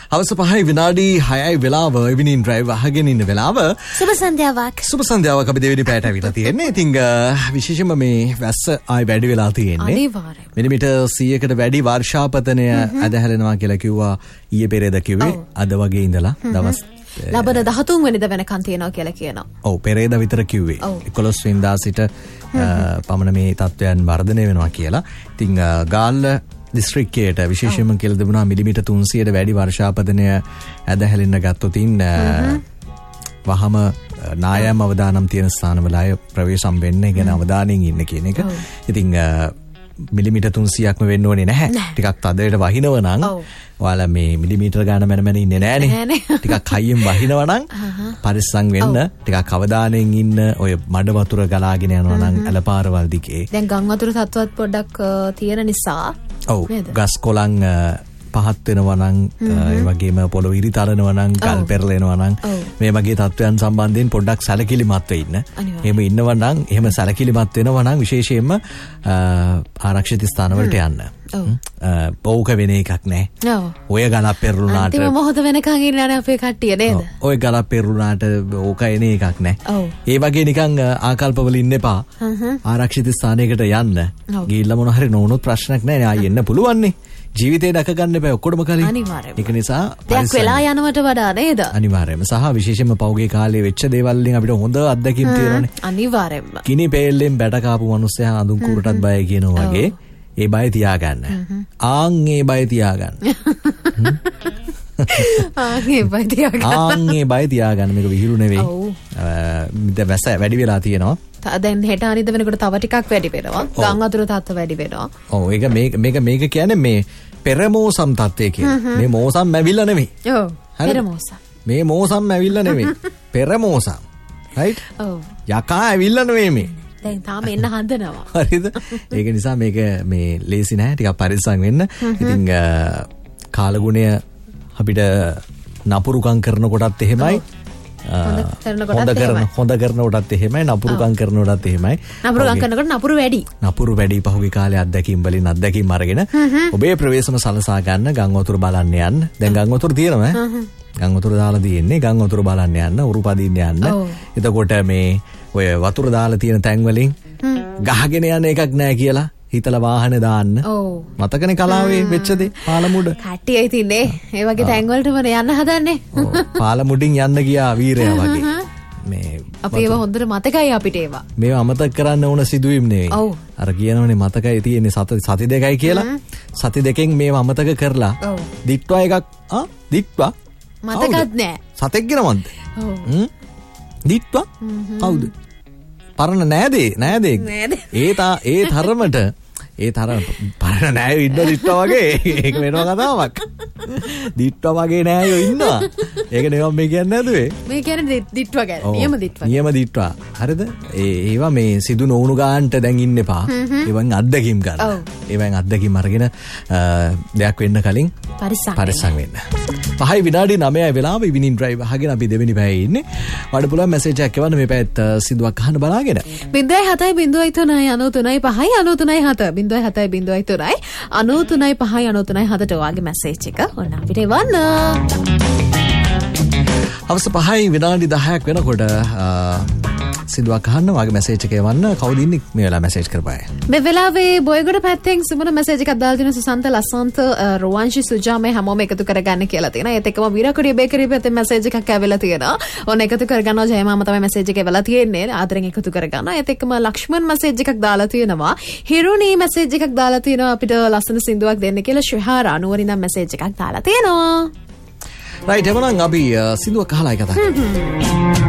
හවස 5 විනාඩි 6යි වෙලාව ඉවිනින් ඩ්‍රයිව් අහගෙන ඉන්න වෙලාව. සුබ සන්ධ්‍යාවක්. සුබ සන්ධ්‍යාවක් අපි දෙවෙනි පැයට අවිලා තියෙන්නේ. ඉතින් විශේෂයෙන්ම මේ වැස්ස ආයි වැඩි වෙලා තියෙන්නේ. අනිවාර්යයෙන්. මිලිමීටර් 100කට වැඩි වර්ෂාපතනය ඇදහැරෙනවා කියලා කිව්වා ඊයේ පෙරේද කිව්වේ. අද වගේ ඉඳලා දවස් ලබන 13 වෙනිදා වෙනකන් තියෙනවා කියලා කියනවා. ඔව් පෙරේද විතර කිව්වේ. 11 වෙනිදා සිට පමණ මේ තත්ත්වයන් වර්ධනය වෙනවා කියලා. ඉතින් ගාල්ල දිස්ත්‍රික්කයට විශේෂයෙන්ම කියලා තිබුණා මිලිමීටර් 300ට වැඩි වර්ෂාපතනය ඇදහැලෙන්න ගත්තොත් වහම නායම් අවදානම් තියෙන ස්ථානවල අය ප්‍රවේශම් වෙන්නේ ගැන අවධානයෙන් ඉන්න කියන එක. ඉතින් මිලිමීටර් 300ක්ම වෙන්න ඕනේ නැහැ. ටිකක් තදයට වහිනව නම් ඔයාලා මේ මිලිමීටර් ගාන මැන ඉන්නේ නැහනේ. ටිකක් හයියෙන් වහිනව නම් පරිස්සම් වෙන්න. ටිකක් අවධානයෙන් ඉන්න. ඔය මඩ වතුර ගලාගෙන යනවා නම් ඇලපාරවල් දිගේ. දැන් ගම් වතුර තත්ත්වවත් පොඩ්ඩක් තියෙන නිසා ඔව් ගස් කොළන් පහත් වෙනවා නම් ඒ වගේම පොළොව ඉරි තරනවා නම් ගල් පෙරලෙනවා නම් මේ වගේ තත්ත්වයන් සම්බන්ධයෙන් පොඩ්ඩක් සැලකිලිමත් වෙන්න. එහෙම ඉන්නවා නම් එහෙම සැලකිලිමත් වෙනවා නම් විශේෂයෙන්ම ආරක්ෂිත ස්ථානවලට යන්න. බෞක වෙන එකක් නැහැ. ඔය ගලක් පෙරළුණාට අන්තිම මොහොත වෙනකන් ඉන්නනේ අපේ කට්ටිය නේද? ඔය ගලක් පෙරළුණාට ඕක එන එකක් නැහැ. ඒ වගේ නිකන් ආකල්පවල ඉන්න එපා. ආරක්ෂිත ස්ථානයකට යන්න. ගිහිල්ලා මොන හරි නොවුනොත් ප්‍රශ්නයක් නැහැ. ආයෙ එන්න පුළුවන් නේ. ජීවිතේ දක ගන්න බෑ ඔක්කොටම කලින්. ඒක නිසා දෙයක් වෙලා යනවට වඩා නේද? අනිවාර්යයෙන්ම සහ විශේෂයෙන්ම පෞගේ කාලේ වෙච්ච දේවල් වලින් අපිට හොඳ අත්දැකීම් තියෙනවානේ. අනිවාර්යයෙන්ම. කිනි පෙල්ලෙන් බැට කාපු මිනිස්සයා අඳුන් කුරටත් බය කියනවා වගේ ඒ බය තියාගන්න. ආන් ඒ බය තියාගන්න. ආන්ගේ බය තියාගන්න. ආන්ගේ බය තියාගන්න. මේක විහිළු නෙවෙයි. දැන් වැස වැඩි වෙලා තියෙනවා. දැන් හෙට අනිද්දා වෙනකොට තව ටිකක් වැඩි වෙනවා. ගම් වතුර තත්ත්ව වැඩි වෙනවා. ඔව් ඒක මේක කියන්නේ මේ පෙරමෝසම් තත්ත්වය කියන්නේ. මේ මෝසම් ඇවිල්ලා නෙමෙයි. ඔව්. පෙරමෝසම්. මේ මෝසම් ඇවිල්ලා නෙමෙයි. පෙරමෝසම්. right? ඔව්. යකා ඇවිල්ලා නෙමෙයි මේ. දැන් තාම එන්න හදනවා. හරිද? ඒක නිසා මේක මේ ලේසි නෑ. ටිකක් පරිස්සම් වෙන්න. ඉතින් කාලගුණය අපිට නපුරුකම් කරන කොටත් එහෙමයි. හොඳ කරන කොටත් එහෙමයි. නපුරුකම් කරන කොටත් එහෙමයි. නපුරුකම් කරනකොට නපුරු වැඩි. නපුරු වැඩි පහුගිය කාලේ අත්දැකීම් වලින් අත්දැකීම් අරගෙන ඔබේ ප්‍රවේශම සලසා ගන්න ගම් වතුර බලන්න යන්න. දැන් ගම් වතුර තියෙනවා ගම් වතුර දාලා තියෙන්නේ. ගම් වතුර බලන්න යන්න. උරු පදින්න යන්න. එතකොට මේ ඔය වතුර දාලා තියෙන තැන් වලින් ගහගෙන යන එකක් නෑ කියලා හිතලා වාහන දාන්න. මතකනේ කලාවේ වෙච්ච දේ පාලමුඩ. කට්ටිය ඉතින්නේ ඒ වගේ තැන් වලටම යන්න හදන්නේ. පාලමුඩින් යන්න ගියා වීරයා වගේ. මේ අපි ඒව හොඳට මතකයි අපිට ඒවා. මේවා අමතක කරන්න ඕන සිදුවීම් නෙවෙයි. අර කියනවනේ මතකයි තියෙන්නේ සති දෙකයි කියලා. සති දෙකෙන් මේවා අමතක කරලා දිට්වා එකක් දිට්වා මතකත් නෑ. සතෙක් ගෙනවන්ද? දිට්වා කවුද? පරණ නෑදේ ඒ තරමට පරණ නෑයෝ ඉන්න දිට්ටා වගේ ඒක වෙනම කතාවක්. දිට්ටා වගේ නෑයෝ ඉන්නවා. ඒක නෙවෙයි මේ කියන්නේ නැදුවේ. මේ කියන්නේ දිට්ටා ගැන. නියම දිට්ටා. හරිද? ඒවා මේ සිදු නොවුණු ගානට දැන් ඉන්න එපා. ඒවෙන් අත්දැකීම් ගන්න. ඒවෙන් අත්දැකීම් අරගෙන දෙයක් වෙන්න කලින් පරිස්සම් වෙන්න. 5 විනාඩි 9යි වෙලාව ඉවිනින් ඩ්‍රයිව් අහගෙන අපි දෙවෙනි පැයේ ඉන්නේ. වඩ පුළුවන් මැසේජ් එකක් එවන්න මේ පැයත් සිදුවක් අහන්න බලාගෙන. 07.03.93.5.93.7 07.03.93.5.93.7ට ඔයාගේ මැසේජ් එක ඔන්න අපිට එවන්න. අවස 5යි විනාඩි 10ක් වෙනකොට සිදුවක් අහන්න වාගේ මැසේජ් එක එවන්න. කවුද ඉන්නේ මේ වෙලාව මැසේජ් කරපায়ে? මේ වෙලාවේ බොයගොඩ පැත්තෙන් සුමන මැසේජ් එකක් දාලා තියෙන සුසන්ත ලස්සන්ත රෝවංශි සුජා මේ හැමෝම එකතු කරගන්න කියලා තියෙනවා. ඒත් එක්කම වීරකුඩිය බේකරිය පැත්තෙන් මැසේජ් එකක් ඇවිල්ලා තියෙනවා. ඕන එකතු කරගන්නවා ජයමාම තමයි මැසේජ් එක එවලා තියෙන්නේ. ආදරෙන් එකතු කරගන්නවා. ඒත් එක්කම ලක්ෂ්මන් මැසේජ් එකක් දාලා තියෙනවා. හිරුණී මැසේජ් එකක් දාලා තියෙනවා අපිට ලස්සන සින්දුවක් දෙන්න කියලා. ශ්‍රේහාරා නුවරින් මැසේජ් එකක් දාලා තියෙනවා. රයිට් එවනම් අපි සින්දුවක් අහලා කතා කරමු.